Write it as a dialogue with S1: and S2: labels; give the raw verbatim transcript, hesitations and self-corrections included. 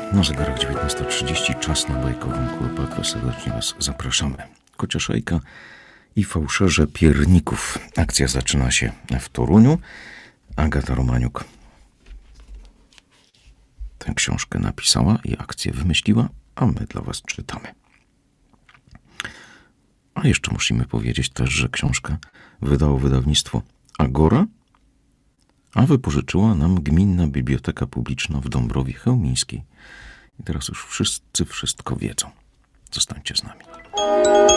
S1: Na zegarach dziewiętnasta trzydzieści, czas na bajkową kłopotę. Serdecznie Was zapraszamy. Kociaszejka i fałszerze pierników. Akcja zaczyna się w Toruniu. Agata Romaniuk tę książkę napisała i akcję wymyśliła, a my dla Was czytamy. A jeszcze musimy powiedzieć też, że książkę wydało wydawnictwo Agora, a wypożyczyła nam Gminna Biblioteka Publiczna w Dąbrowie Chełmińskiej. I teraz już wszyscy wszystko wiedzą. Zostańcie z nami.